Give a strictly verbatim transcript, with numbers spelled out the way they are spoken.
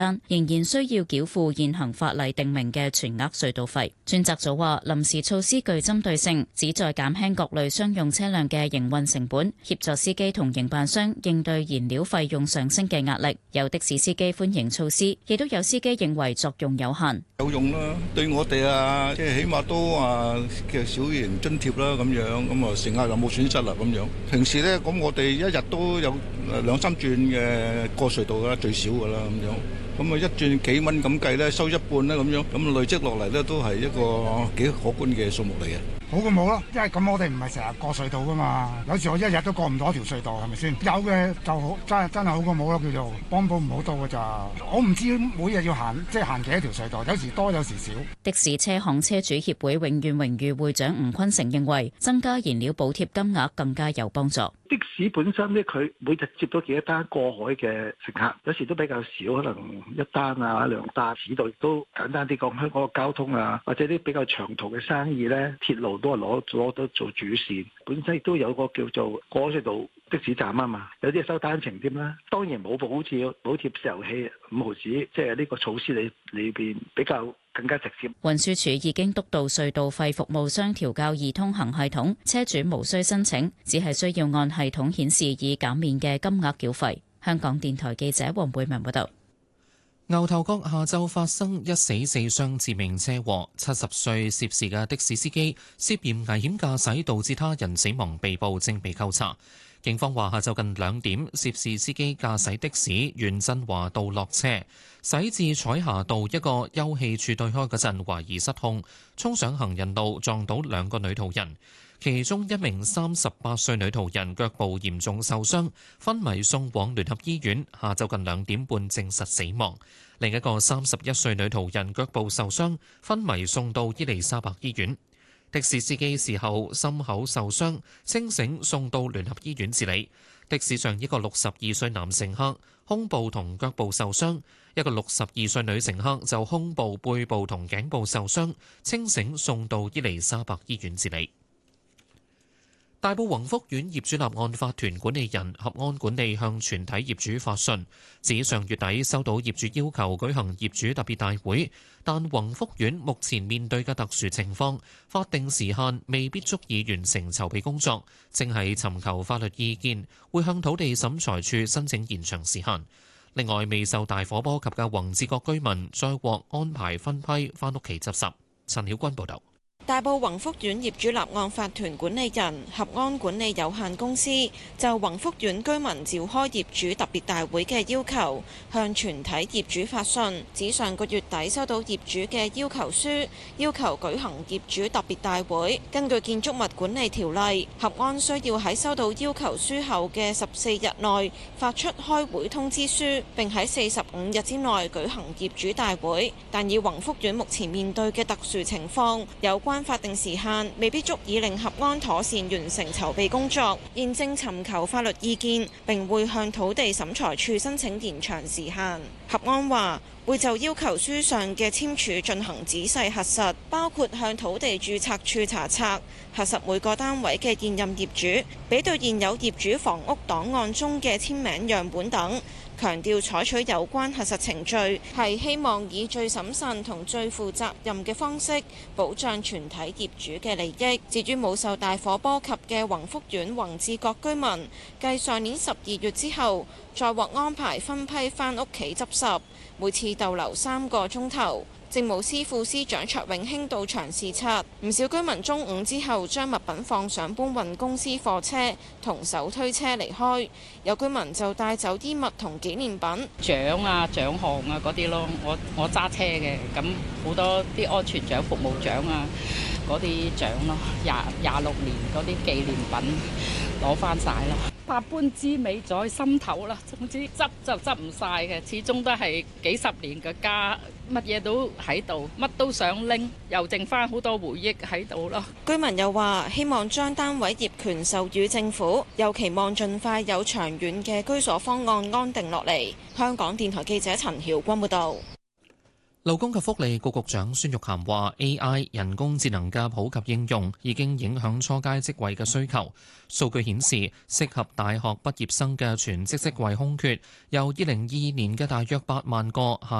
間仍然需要繳付現行法例定明嘅全額隧道費。專責組話，臨時措施具針對性，旨在減輕各類商用車輛嘅營運成本，協助司機同營辦商應對燃料費用上升嘅壓力。有的士司機歡迎措施，亦都有司機認為作用有限。 有用啦，對我哋啊，即係起碼都啊嘅小型津貼啦，咁樣咁啊，乘客又冇損失啦，咁樣。平時咧，咁我哋一日都有兩三轉嘅過隧道噶啦，最少噶啦，咁樣。咁啊，一轉幾蚊咁計咧，收一半啦，咁樣，咁累積落嚟咧，都係一個幾可觀嘅數目嚟嘅。 好過冇咯，因為咁我哋唔係成日過隧道噶嘛，有時我一日都過唔到一條隧道，係咪先？有嘅就好，真係真係好過冇咯，叫做幫補唔好多噶咋。我唔知每日要行即係行幾多條隧道，有時多有時少。 的士車行車主協會永遠榮譽會長吳坤成認為，增加燃料補貼金額更加有幫助。 的士本身咧，佢每日接到幾多單過海嘅乘客，有時都比較少，可能一單啊兩單。市道亦都簡單啲講，香港嘅交通啊，或者啲比較長途嘅生意咧，鐵路都係攞攞到做主線。本身亦都有個叫做過海隧道的士站啊嘛，有啲係收單程添啦。當然冇好似補貼石油氣五毫子，即係呢個措施裏裏邊比較更加直接。 運輸署已經督導隧道費服務商調校易通行系統，車主無需申請，只係需要按系統顯示已減免嘅金額繳費。香港電台記者黃貝文報道。 牛頭角下晝發生一死四傷致命車禍，七十歲涉事嘅的，的士司機涉嫌危險駕駛導致他人死亡被捕，正被扣查。警方話下晝近兩點，涉事司機駕駛的士沿振華道落車，駛至彩霞道一個休憩處對開嗰陣，懷疑失控，衝上行人路撞到兩個女途人，其中一名三十八歲女途人腳部嚴重受傷，昏迷送往聯合醫院，下晝近兩點半證實死亡。另一個三十一歲女途人腳部受傷，昏迷送到伊利沙伯醫院。的士司機事後心口受傷，清醒送到聯合醫院治理。的士上一個六十二歲男乘客胸部同腳部受傷，一個六十二歲女乘客就胸部、背部同頸部受傷，清醒送到伊利沙伯醫院治理。大埔宏福苑業主立案法團管理人合安管理向全體業主發信，指上月底收到業主要求舉行業主特別大會，但宏福苑目前面對嘅特殊情況，法定時限未必足以完成籌備工作，正係尋求法律意見，會向土地審裁處申請延長時限。另外，未受大火波及嘅宏志閣居民再獲安排分批返屋企執拾。陳曉君報導。 大埔宏福苑業主立案法團管理人合安管理有限公司就宏福苑居民召開業主特別大會嘅要求，向全體業主發信，指上個月底收到業主嘅要求書，要求舉行業主特別大會。根據建築物管理條例，合安需要喺收到要求書後嘅十四日內發出開會通知書，並喺四十五日之內舉行業主大會。但以宏福苑目前面對嘅特殊情況，有關法定時限未必足以令合安妥善完成籌備工作，現正尋求法律意見，並會向土地審裁處申請延長時限。合安話會就要求書上嘅簽署進行仔細核實，包括向土地註冊處查冊，核實每個單位嘅現任業主，比對現有業主房屋檔案中嘅簽名樣本等。強調採取有關核實程序係希望以最審慎同最負責任嘅方式保障全體業主嘅利益。至於冇受大火波及嘅宏福苑宏志閣居民，繼上年十二月之後，再獲安排分批返屋企執拾，每次逗留三個鐘頭。政務司副司長卓永興到場視察，唔少居民中午之後將物品放上搬運公司貨車同手推車離開，有居民就帶走衣物同紀念品、 獎啊、獎項啊嗰啲咯。我我揸車嘅，咁好多啲安全獎、服務獎啊嗰啲獎咯，廿廿六年嗰啲紀念品攞翻晒啦。百般滋味在心頭啦，總之執就執唔晒嘅，始終都係幾十年嘅家，乜嘢都喺度，乜都想拎，又剩翻好多回憶喺度咯。 居民又話希望將單位業權授予政府，又期望盡快有長遠嘅居所方案安定落嚟。香港電台記者陳曉君報導。 勞工及福利局局長孫玉菡話 ：A I 人工智能嘅普及應用已經影響初階職位嘅需求。數據顯示，適合大學畢業生嘅全職職位空缺由二零二二年嘅大約八萬個下